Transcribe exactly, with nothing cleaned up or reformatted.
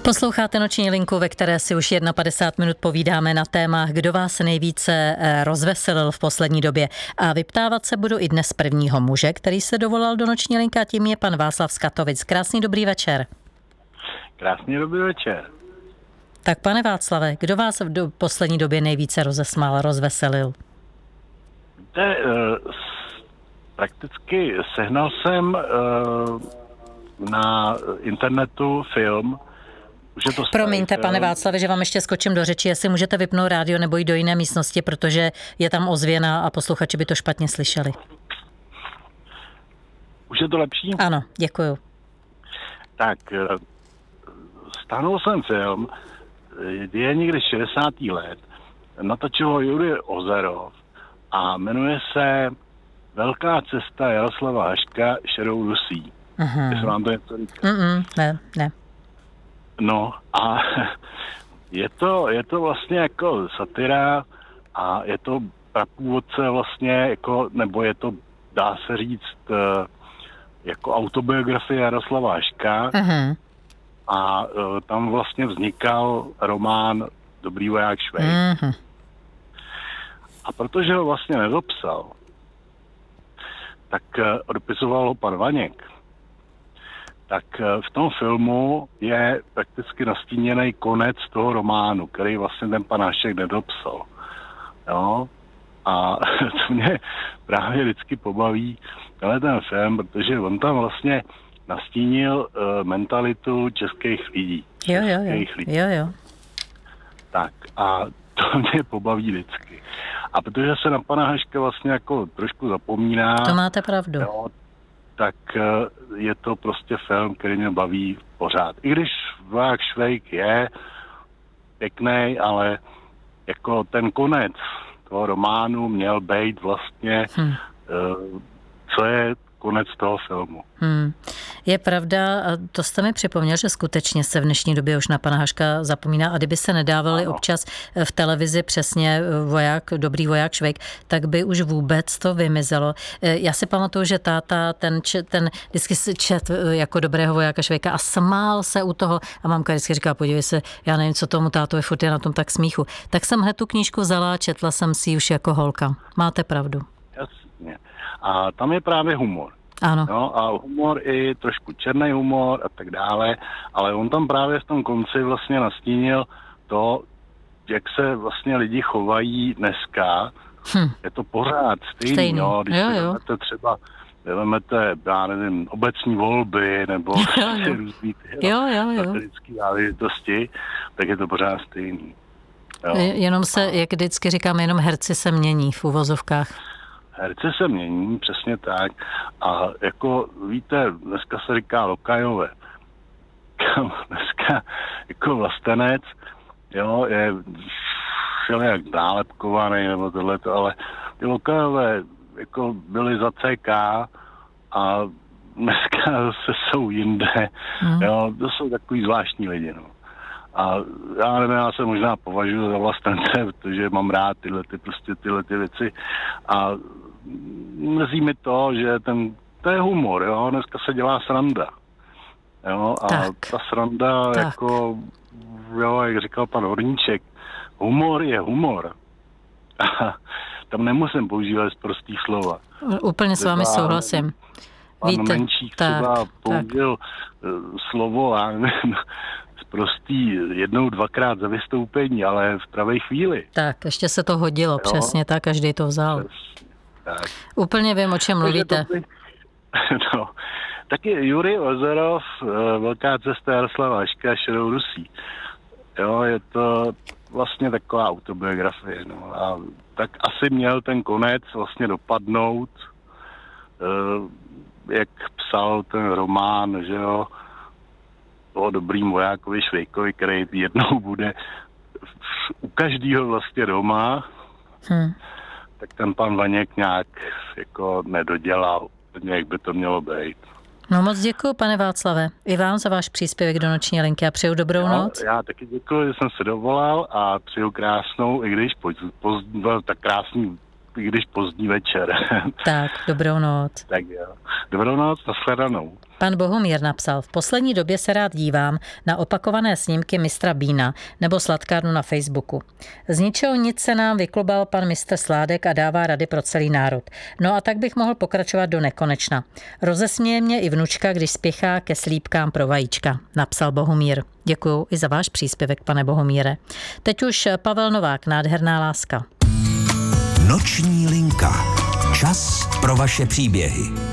Posloucháte Noční linku, ve které si už padesát jedna minut povídáme na téma, kdo vás nejvíce rozveselil v poslední době. A vyptávat se budu i dnes prvního muže, který se dovolal do Noční linky, a tím je pan Václav z Katovic. Krásný dobrý večer. Krásný dobrý večer. Tak pane Václave, kdo vás v poslední době nejvíce rozesmál, rozveselil? Víte, prakticky sehnal jsem na internetu film. Už je to Promiňte, film. pane Václave, že vám ještě skočím do řeči, jestli můžete vypnout rádio nebo jít do jiné místnosti, protože je tam ozvěna a posluchači by to špatně slyšeli. Už je to lepší? Ano, děkuju. Tak, stáhnul jsem film, je někdy šedesátých let, natočil ho Jurij Ozerov a jmenuje se Velká cesta Jaroslava Haška šedou Rusí. Uh-huh. Jestli vám to něco říká. Mm-mm, ne, ne. No a je to, je to vlastně jako satira a je to prapůvodce vlastně, jako, nebo je to, dá se říct, jako autobiografie Jaroslava Haška. Uh-huh. A uh, tam vlastně vznikal román Dobrý voják Švejk. Uh-huh. A protože ho vlastně nedopsal, tak uh, odepisoval ho pan Vaněk. Tak uh, v tom filmu je prakticky nastíněný konec toho románu, který vlastně ten pan Hašek nedopsal. Jo? A to mě právě vždycky pobaví tenhle ten film, protože on tam vlastně nastínil uh, mentalitu českých lidí. Jo, jo, Českých jo. lidí. jo, jo. Tak a to mě pobaví vždycky. A protože se na pana Haška vlastně jako trošku zapomíná, To máte pravdu. Jo, tak uh, je to prostě film, který mě baví pořád. I když voják Švejk je pěkný, ale jako ten konec toho románu měl být vlastně Hm. uh, co je konec toho filmu. Hmm. Je pravda, a to jste mi připomněl, že skutečně se v dnešní době už na pana Haška zapomíná, a kdyby se nedávali ano. občas v televizi přesně voják, dobrý voják Švejk, tak by už vůbec to vymizelo. Já si pamatuju, že táta ten, ten vždycky si čet jako dobrého vojáka Švejka a smál se u toho a mamka vždycky říká, podívej se, já nevím, co tomu tátovi, furt je na tom tak smíchu. Tak jsem hned tu knížku vzala a četla jsem si ji už jako holka. Máte pravdu. Jasně. A tam je právě humor. Ano. No, a humor i trošku černý humor a tak dále, ale on tam právě v tom konci vlastně nastínil to, jak se vlastně lidi chovají dneska. Hm. Je to pořád stejný, stejný. Jo, když jo, jo. Vezmete třeba vezmete, já nevím, obecní volby nebo různý satirické záležitosti, tak je to pořád stejný. Jo. Jenom se, jak vždycky říkám, jenom herci se mění v uvozovkách. Herce se mění, přesně tak. A jako víte, dneska se říká lokajové. Dneska jako vlastenec, jo, je všelijak nálepkovaný nebo tohleto, ale ty lokajové jako byly za C K a dneska zase jsou jinde. Hmm. Jo, to jsou takový zvláštní lidi, no. A já nevím, já se možná považuji za vlastence, protože mám rád tyhle, ty, prostě tyhle ty věci a mrzí mi to, že ten, to je humor, jo, dneska se dělá sranda, jo, a tak. ta sranda, tak. jako, jo, jak říkal pan Horníček, humor je humor. A tam nemusím používat prostý slova. Úplně s vámi třeba souhlasím. Pan Víte, Menčík tak, třeba použil tak. slovo, já nevím, prostý jednou, dvakrát za vystoupení, ale v pravé chvíli. Tak, ještě se to hodilo, jo? Přesně tak, každý to vzal. Přesně, tak. Úplně vím, o čem mluvíte. By... no. Taky Jurij Ozerov, Velká cesta Jaroslava Haška šedou Rusí. Jo, je to vlastně taková autobiografie. No. A tak asi měl ten konec vlastně dopadnout, jak psal ten román, že jo, o dobrým vojákovi Švejkovi, který jednou bude u každého vlastně doma, hmm. tak ten pan Vaněk nějak jako nedodělal, jak by to mělo být. No moc děkuji, pane Václave, i vám za váš příspěvek do Noční linky a přeju dobrou jo, noc. Já taky děkuji, že jsem se dovolal a přeju krásnou, i když poz, poz, tak krásný i když pozdní večer. Tak, dobrou noc. Tak jo. Dobrou noc, nashledanou. Pan Bohumír napsal, v poslední době se rád dívám na opakované snímky mistra Beana nebo sladkárnu na Facebooku. Z ničeho nic se nám vyklubal pan mistr Sládek a dává rady pro celý národ. No a tak bych mohl pokračovat do nekonečna. Rozesměje mě i vnučka, když spěchá ke slípkám pro vajíčka, napsal Bohumír. Děkuju i za váš příspěvek, pane Bohumíre. Teď už Pavel Novák, Nádherná láska. Noční linka. Čas pro vaše příběhy.